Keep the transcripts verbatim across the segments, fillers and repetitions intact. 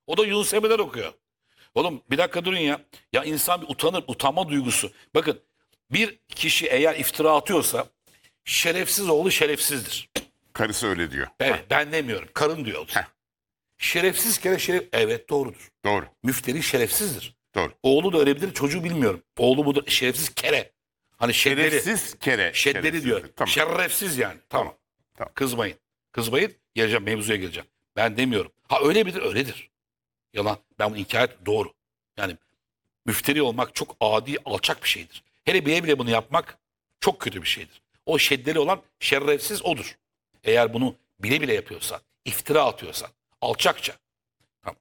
O da Yunus Emre'den okuyor. Oğlum bir dakika durun ya. Ya insan bir utanır, utanma duygusu. Bakın bir kişi eğer iftira atıyorsa şerefsiz oğlu şerefsizdir. Karısı öyle diyor. Evet ben demiyorum. Karın diyor. Heh. Şerefsiz kere şeref... Evet doğrudur. Doğru. Müfteri şerefsizdir. Doğru. Oğlu da öyle bilir, çocuğu bilmiyorum. Oğlu budur, şerefsiz kere. Hani şeddeli. Şerefsiz kere. Şeddeli şerefsiz. diyor. Tamam. Şerefsiz yani. Tamam. Tamam. Tamam. Kızmayın. Kızmayın. Geleceğim, mevzuya geleceğim. Ben demiyorum. Ha öyle midir? Öyledir. Yalan. Ben bunu inkar et. Doğru. Yani müfteri olmak çok adi, alçak bir şeydir. Hele bile bile bunu yapmak çok kötü bir şeydir. O şeddeli olan şerefsiz odur. Eğer bunu bile bile yapıyorsan, iftira atıyorsan, alçakça. Tamam.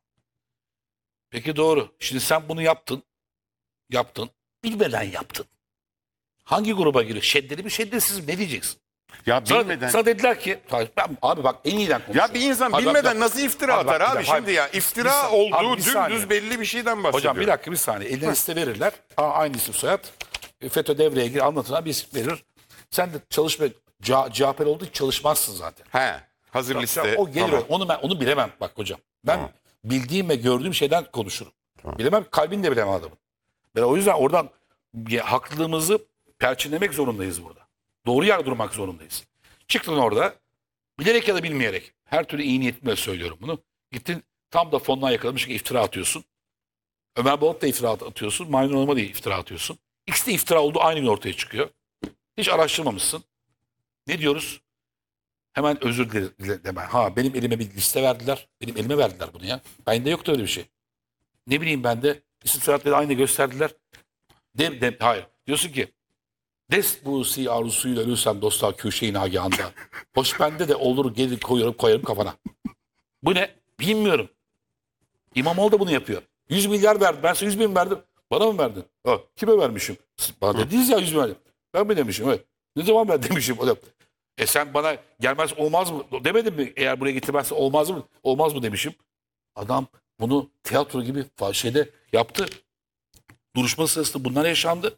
Peki doğru. Şimdi sen bunu yaptın. Yaptın. Bilmeden yaptın. Hangi gruba giriyor? Şeddeli mi şeddesiz mi? Ne diyeceksin? Ya Sana, bilmeden. sana dediler ki ben, abi bak en iyiden konuşuyorum. Ya bir insan Abi bak, bilmeden bak. nasıl iftira Abi bak, atar bir abi dakika, şimdi ya? bir İftira saniye. olduğu Abi bir dümdüz saniye. belli bir şeyden bahsediyor. Hocam bir dakika bir saniye. Eline liste verirler. Aa, aynı isim soyad. E, FETÖ devreye gir anlatılan bir isim verir. Sen de çalışma C H P'li olduğu için çalışmazsın zaten. He. Hazır liste. O gelir. Tamam. Onu ben onu bilemem bak hocam. Ben Tamam. bildiğim ve gördüğüm şeyden konuşurum. Bilemem, kalbini de bilemem adamın. Ben o yüzden oradan ya, haklılığımızı perçinlemek zorundayız burada. Doğru yer durmak zorundayız. Çıktın orada bilerek ya da bilmeyerek, her türlü iyi niyetimle söylüyorum bunu. Gittin tam da fondan yakalamış ki iftira atıyorsun. Ömer Balık da iftira atıyorsun. Maynur Hanım'a da iftira atıyorsun. İkisi de iftira olduğu aynı gün ortaya çıkıyor. Hiç araştırmamışsın. Ne diyoruz? Hemen özür dilerim deme. Ha benim elime bir liste verdiler. Benim elime verdiler bunu ya. Bende yoktu öyle bir şey. Ne bileyim ben de isim soyadları aynı gösterdiler. De, de, hayır. Diyorsun ki des bu si arzusuyla ölürsem dostlar köşeyi nagahanda. Hoş bende de olur gelir koyarım koyarım kafana. Bu ne? Bilmiyorum. İmamoğlu da bunu yapıyor. yüz milyar verdi. Ben sana yüz bin verdim. Bana mı verdin? Ha, kime vermişim? Bana dediniz ya yüz bin verdim. Ben mi demişim? Evet. Ne zaman ben demişim? O da, e sen bana gelmez olmaz mı? Demedin mi? Eğer buraya getirmezse olmaz mı? Olmaz mı demişim. Adam bunu tiyatro gibi şeyde yaptı. Duruşma sırasında bunlar yaşandı.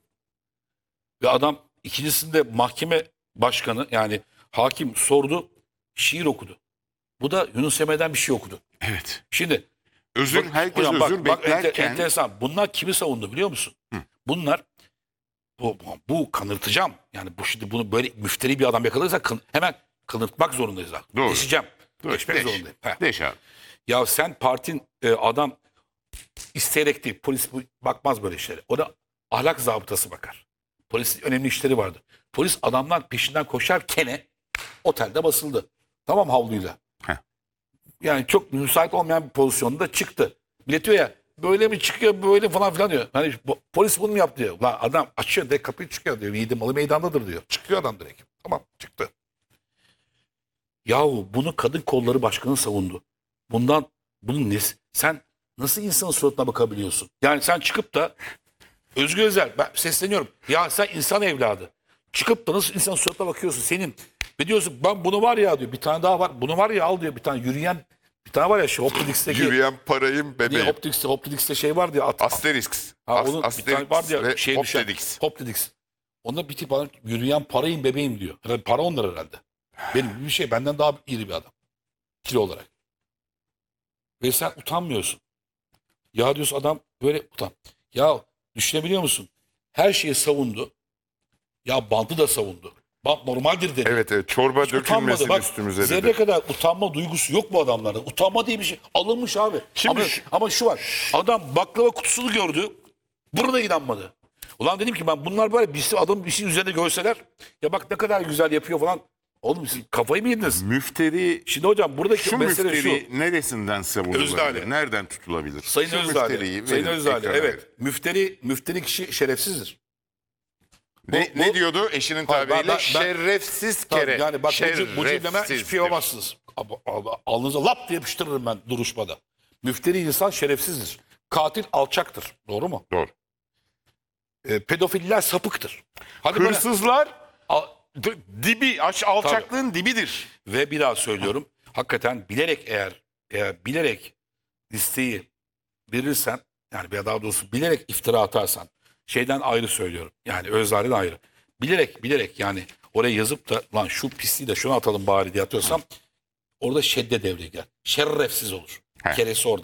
Ve adam ikincisinde mahkeme başkanı yani hakim sordu. Şiir okudu. Bu da Yunus Emre'den bir şey okudu. Evet. Şimdi Özür, bak, herkes hocam, özür bak, bak, ente- beklerken. enteresan. Bunlar kimi savundu biliyor musun? Hı. Bunlar bu, bu, bu kanırtacağım. Yani bu şimdi bunu böyle müfteri bir adam yakalarsa kın, hemen kanırtmak zorundayız. Doğru. Geçeceğim. Dur, Geçmek deş. zorundayım. Heh. Deş abi. Ya sen partin e, adam isteyerek değil. Polis bu- bakmaz böyle işlere. O da ahlak zabıtası bakar. Polisin önemli işleri vardı. Polis adamlar peşinden koşarken otelde basıldı. Tamam havluyla. Heh. Yani çok müsait olmayan bir pozisyonda çıktı. Millet diyor ya böyle mi çıkıyor böyle falan filan diyor. Hani bu- polis bunu mu yaptı diyor. Lan adam açıyor direkt kapıyı çıkıyor diyor. Yiğidim malı meydandadır diyor. Çıkıyor adam direkt. Tamam çıktı. Yahu bunu kadın kolları başkanı savundu. Bundan bunun ne? Sen nasıl insanın suratına bakabiliyorsun? Yani sen çıkıp da Özgür Özel ben sesleniyorum. Ya sen insan evladı. Çıkıp da nasıl insanın suratına bakıyorsun senin? Ve diyorsun ben bunu var ya diyor. Bir tane daha var. Bunu var ya al diyor. Bir tane yürüyen bir tane var ya şu Optix'teki. Yürüyen parayım Niye bebeğim. Optix'te Optix'te şey var diye at. Asterix. Ha, As- onun bir Asterix tane var diye ve şey düşen. Optedix. Optix. Onda bir tip adam yürüyen parayım bebeğim diyor. Herhalde para onlar herhalde. Benim gibi bir şey. Benden daha iri bir adam. Kilo olarak. Ve sen utanmıyorsun. Ya diyorsun adam böyle utan. Ya düşünebiliyor musun? Her şeyi savundu. Ya bandı da savundu. Bant normaldir dedi. Evet evet çorba Hiç utanmadı. dökülmesin Bak üstümüze zerre dedi. kadar utanma duygusu yok mu adamlarda? Utanma diye bir şey alınmış abi. Şimdi ama, şu- ama şu var. Adam baklava kutusunu gördü. Burada inanmadı. Ulan dedim ki ben bunlar böyle bir şey- adam bir şey üzerinde görseler ya bak ne kadar güzel yapıyor falan. Oğlum siz kafayı mı yediniz? Müfteri Şimdi hocam buradaki şu mesele müfteri şu. neresinden savunulabilir? Özdağ'la. Nereden tutulabilir? Sayın Şu Özdağ'la. müfteriyi Sayın verin Özdağ'la. ekrana Evet. verin. Müfteri, müfteri kişi şerefsizdir. Ne, Bu- ne bu- diyordu eşinin Hayır, ben- tabiriyle? ben- ben- şerefsiz Tabii, kere. yani bak bu, cü- bu cümleme hiçbir şey Şerefsizdir. yapamazsınız. Ab- ab- Alnınıza lap diye yapıştırırım ben duruşmada. Müfteri insan şerefsizdir. Katil alçaktır. Doğru mu? Doğru. E, pedofiller sapıktır. Hadi bana- Hırsızlar Al- d- dibi, aş, alçaklığın dibidir. Ve bir daha söylüyorum. Hakikaten bilerek eğer, eğer bilerek listeyi verirsen yani veya daha doğrusu bilerek iftira atarsan şeyden ayrı söylüyorum. Yani Özdağ'dan ayrı. Bilerek bilerek yani oraya yazıp da lan şu pisliği de şuna atalım bari diye atıyorsam orada şedde devreye girer. Şerefsiz olur. He. Keresi orada.